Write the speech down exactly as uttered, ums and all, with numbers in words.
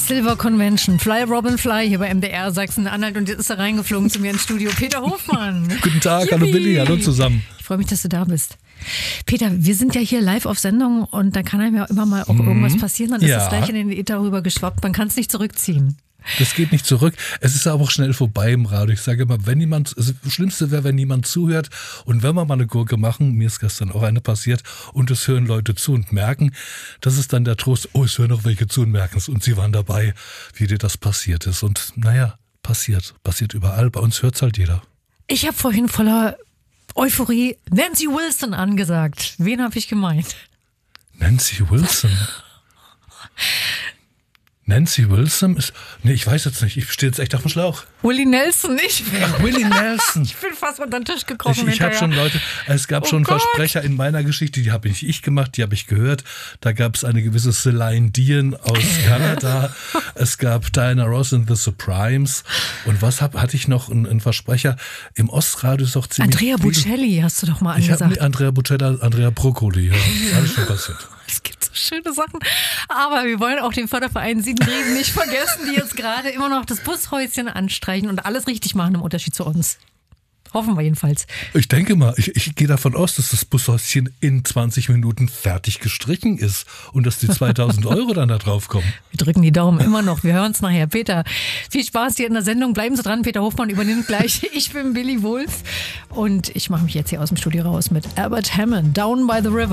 Silver Convention, Fly Robin Fly hier bei M D R Sachsen-Anhalt und jetzt ist er reingeflogen zu mir ins Studio. Peter Hofmann. Guten Tag, Yippie. Hallo Billy, hallo zusammen. Ich freue mich, dass du da bist. Peter, wir sind ja hier live auf Sendung und da kann einem ja immer mal auch mhm. irgendwas passieren, dann ist ja. es gleich in den Äther rüber geschwappt, man kann es nicht zurückziehen. Das geht nicht zurück. Es ist aber auch schnell vorbei im Radio. Ich sage immer, wenn niemand, das Schlimmste wäre, wenn niemand zuhört. Und wenn wir mal eine Gurke machen, mir ist gestern auch eine passiert, und es hören Leute zu und merken, das ist dann der Trost, oh, es hören noch welche zu und merken es. Und sie waren dabei, wie dir das passiert ist. Und naja, passiert. Passiert überall. Bei uns hört es halt jeder. Ich habe vorhin voller Euphorie Nancy Wilson angesagt. Wen habe ich gemeint? Nancy Wilson? Nancy Wilson ist, nee, ich weiß jetzt nicht, ich stehe jetzt echt auf dem Schlauch. Willie Nelson, ich bin, Ach, Willie Nelson. Ich bin fast unter den Tisch gekrochen. Ich, ich habe schon Leute, es gab oh schon Gott. Versprecher in meiner Geschichte, die habe nicht ich gemacht, die habe ich gehört. Da gab es eine gewisse Celine Dion aus Kanada. Es gab Diana Ross in The Supremes. Und was hab, hatte ich noch, einen Versprecher? Im Ostradio ist auch ziemlich Andrea viel. Bocelli hast du doch mal Ich angesagt. habe Andrea Bocelli, Andrea Broccoli, ja. Alles schon passiert. Es gibt so schöne Sachen. Aber wir wollen auch den Förderverein Siebenrieden nicht vergessen, die jetzt gerade immer noch das Bushäuschen anstreichen und alles richtig machen im Unterschied zu uns. Hoffen wir jedenfalls. Ich denke mal, ich, ich gehe davon aus, dass das Bushäuschen in zwanzig Minuten fertig gestrichen ist und dass die zweitausend Euro dann da drauf kommen. Wir drücken die Daumen immer noch. Wir hören es nachher. Peter, viel Spaß hier in der Sendung. Bleiben Sie dran. Peter Hofmann übernimmt gleich. Ich bin Billy Wulff und ich mache mich jetzt hier aus dem Studio raus mit Albert Hammond, Down by the River.